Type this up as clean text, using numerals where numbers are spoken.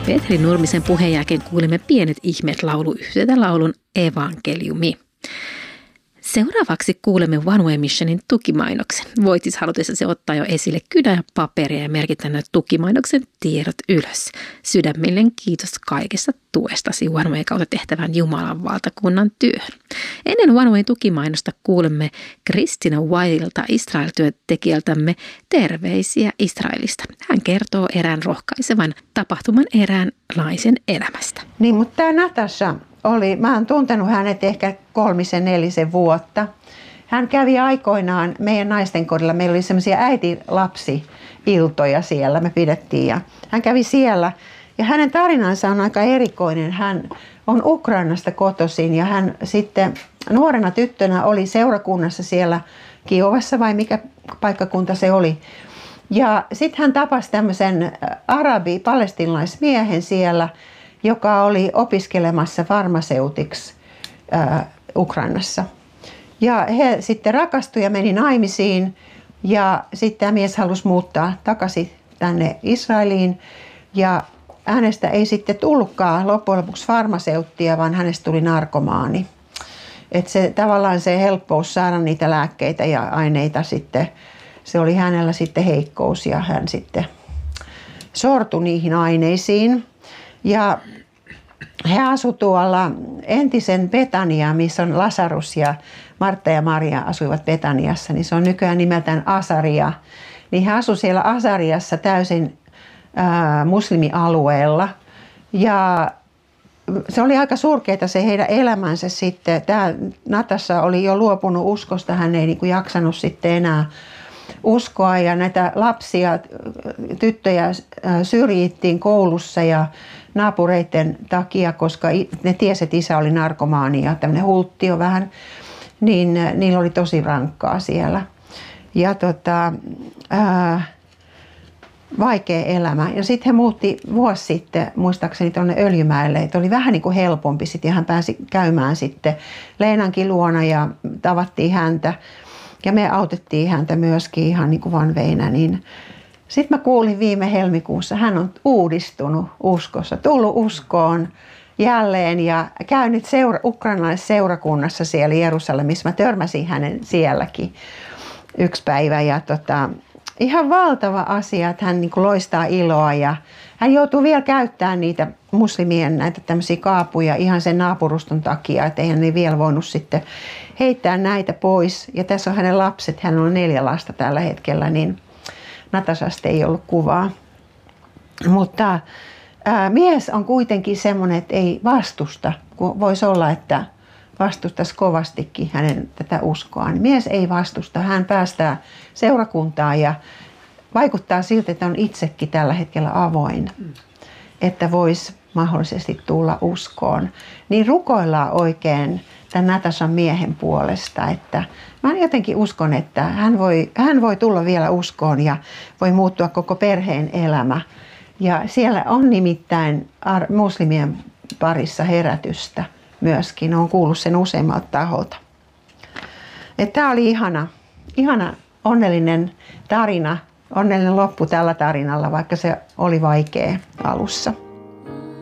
Petri Nurmisen puheen jälkeen kuulimme Pienet ihmeet -lauluyhtyeeltä laulun Evankeliumi. Seuraavaksi kuulemme One Way Missionin tukimainoksen. Voit siis halutessasi ottaa jo esille kynä ja paperia ja merkitä nämä tukimainoksen tiedot ylös. Sydämellinen kiitos kaikesta tuestasi One Way kautta tehtävän Jumalan valtakunnan työhön. Ennen One Way tukimainosta kuulemme Kristina Wildelta Israel-työntekijältämme terveisiä Israelista. Hän kertoo erään rohkaisevan tapahtuman erään naisen elämästä. Niin, mutta tämä Natasha mä oon tuntenut hänet ehkä 3-4 vuotta. Hän kävi aikoinaan meidän naisten kodilla. Meillä oli semmoisia äiti-lapsi-iltoja siellä, me pidettiin. Ja hän kävi siellä ja hänen tarinansa on aika erikoinen. Hän on Ukrainasta kotoisin ja hän sitten nuorena tyttönä oli seurakunnassa siellä Kiovassa vai mikä paikkakunta se oli. Ja sitten hän tapasi tämmöisen arabi-palestinalaismiehen siellä, joka oli opiskelemassa farmaseutiksi Ukrainassa. Ja he sitten rakastuivat ja meni naimisiin ja sitten tämä mies halusi muuttaa takaisin tänne Israeliin ja hänestä ei sitten tullutkaan loppujen lopuksi farmaseuttia, vaan hänestä tuli narkomaani. Että se tavallaan se helppous saada niitä lääkkeitä ja aineita sitten, se oli hänellä sitten heikkous ja hän sitten sortui niihin aineisiin. Ja he asuivat tuolla entisen Betania, missä on Lasarus ja Martta ja Maria asuivat Betaniassa, niin se on nykyään nimeltään Asaria. Niin he asuivat siellä Asariassa täysin muslimialueella ja se oli aika surkeita se heidän elämänsä sitten. Tämä Natasha oli jo luopunut uskosta, hän ei niin kuin jaksanut sitten enää uskoa ja näitä lapsia, tyttöjä syrjittiin koulussa ja naapureiden takia, koska ne tiesi, että isä oli narkomaani ja tämmöinen hulttio vähän, niin niillä oli tosi rankkaa siellä. Ja vaikea elämä. Ja sitten he muutti vuosi sitten, muistaakseni tuonne Öljymäelle, että oli vähän niin kuin helpompi sitten ja hän pääsi käymään sitten Leenankin luona ja tavattiin häntä. Ja me autettiin häntä myöskin ihan niin kuin vanveina. Niin sitten mä kuulin viime helmikuussa, hän on uudistunut uskossa, tullut uskoon jälleen ja käynyt ukrainalaisessa seurakunnassa siellä Jerusalemissa. Mä törmäsin hänen sielläkin yksi päivä ja ihan valtava asia, että hän niin kuin loistaa iloa ja hän joutuu vielä käyttämään niitä muslimien näitä tämmöisiä kaapuja ihan sen naapuruston takia, että eihän ne vielä voinut sitten heittää näitä pois. Ja tässä on hänen lapset, hän on 4 lasta tällä hetkellä, niin Natashasta ei ollut kuvaa. Mutta mies on kuitenkin semmoinen, että ei vastusta, kun voisi olla, että vastustaisi kovastikin hänen tätä uskoaan. Mies ei vastusta, hän päästää seurakuntaa ja vaikuttaa siltä, että on itsekin tällä hetkellä avoin, että voisi mahdollisesti tulla uskoon. Niin rukoillaan oikein tämän Natashan miehen puolesta, että mä jotenkin uskon, että hän voi tulla vielä uskoon ja voi muuttua koko perheen elämä. Ja siellä on nimittäin muslimien parissa herätystä myöskin. Olen kuullut sen useimmalta taholta. Tämä oli ihana onnellinen tarina, onnellinen loppu tällä tarinalla, vaikka se oli vaikea alussa.